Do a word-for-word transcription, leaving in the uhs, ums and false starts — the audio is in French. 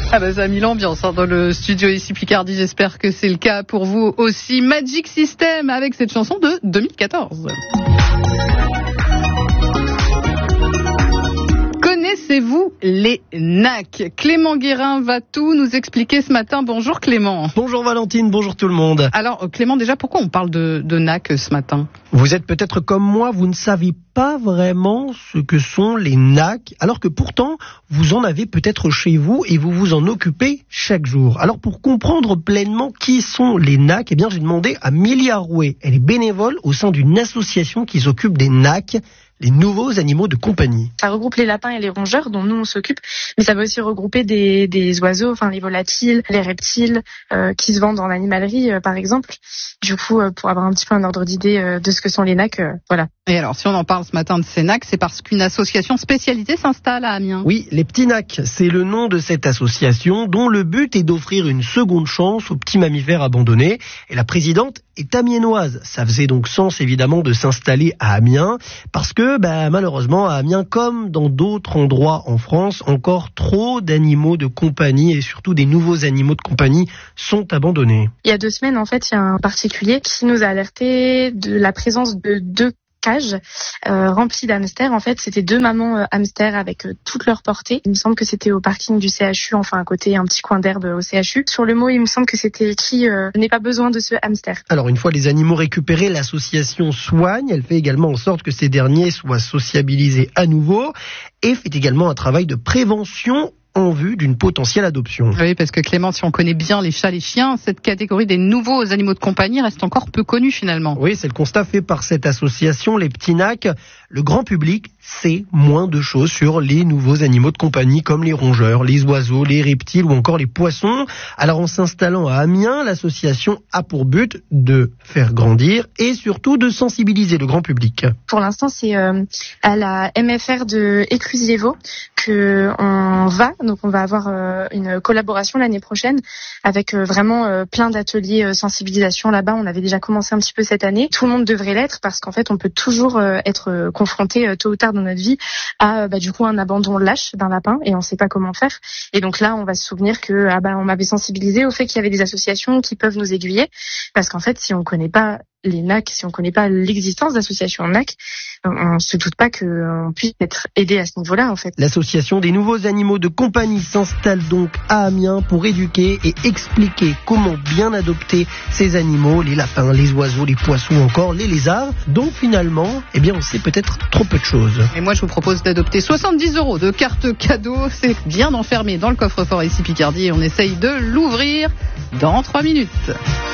Ah bah ça a mis l'ambiance hein, dans le studio ici Picardie, j'espère que c'est le cas pour vous aussi. Magic System avec cette chanson de deux mille quatorze. Connaissez-vous les N A C? Clément Guérin va tout nous expliquer ce matin. Bonjour Clément. Bonjour Valentine, bonjour tout le monde. Alors Clément, déjà pourquoi on parle de, de N A C ce matin? Vous êtes peut-être comme moi, vous ne savez pas vraiment ce que sont les N A C, alors que pourtant vous en avez peut-être chez vous et vous vous en occupez chaque jour. Alors pour comprendre pleinement qui sont les N A C, eh bien j'ai demandé à Milly Arouet. Elle est bénévole au sein d'une association qui s'occupe des N A C, les nouveaux animaux de compagnie. Ça regroupe les lapins et les rongeurs dont nous on s'occupe, mais ça va aussi regrouper des, des oiseaux, enfin les volatiles, les reptiles euh, qui se vendent en animalerie euh, par exemple. Du coup, euh, pour avoir un petit peu un ordre d'idée euh, de ce que sont les N A C, euh, voilà. Et alors, si on en parle ce matin de ces N A C, c'est parce qu'une association spécialisée s'installe à Amiens. Oui, les petits N A C, c'est le nom de cette association dont le but est d'offrir une seconde chance aux petits mammifères abandonnés. Et la présidente est amiénoise. Ça faisait donc sens évidemment de s'installer à Amiens parce que bah, malheureusement à Amiens, comme dans d'autres endroits en France, encore trop d'animaux de compagnie et surtout des nouveaux animaux de compagnie sont abandonnés. Il y a deux semaines, en fait, il y a un particulier qui nous a alerté de la présence de deux cages euh, remplies d'hamsters. En fait, c'était deux mamans euh, hamsters avec euh, toute leur portée. Il me semble que c'était au parking du C H U, enfin à côté, un petit coin d'herbe au C H U. Sur le mot, il me semble que c'était écrit euh, « n'ai pas besoin de ce hamster ». Alors, une fois les animaux récupérés, l'association soigne. Elle fait également en sorte que ces derniers soient sociabilisés à nouveau et fait également un travail de prévention en vue d'une potentielle adoption. Oui, parce que Clément, si on connaît bien les chats, les chiens, cette catégorie des nouveaux animaux de compagnie reste encore peu connue finalement. Oui, c'est le constat fait par cette association, les petits N A C. Le grand public sait moins de choses sur les nouveaux animaux de compagnie comme les rongeurs, les oiseaux, les reptiles ou encore les poissons. Alors en s'installant à Amiens, l'association a pour but de faire grandir et surtout de sensibiliser le grand public. Pour l'instant, c'est euh, à la M F R de Éclusievo que on va. Donc on va avoir euh, une collaboration l'année prochaine avec euh, vraiment euh, plein d'ateliers euh, sensibilisation là-bas. On avait déjà commencé un petit peu cette année. Tout le monde devrait l'être parce qu'en fait on peut toujours euh, être euh, confronté euh, tôt ou tard dans notre vie à bah, du coup un abandon lâche d'un lapin et on ne sait pas comment faire. Et donc là on va se souvenir que ah bah on m'avait sensibilisé au fait qu'il y avait des associations qui peuvent nous aiguiller parce qu'en fait si on connaît pas les N A C, si on connaît pas l'existence d'associations N A C, on se doute pas qu'on puisse être aidé à ce niveau-là en fait. L'association des nouveaux animaux de compagnie s'installe donc à Amiens pour éduquer et expliquer comment bien adopter ces animaux, les lapins, les oiseaux, les poissons, encore les lézards, dont finalement, eh bien on sait peut-être trop peu de choses. Et moi je vous propose d'adopter soixante-dix euros de carte cadeau, c'est bien enfermé dans le coffre-fort ici Picardie et on essaye de l'ouvrir dans trois minutes.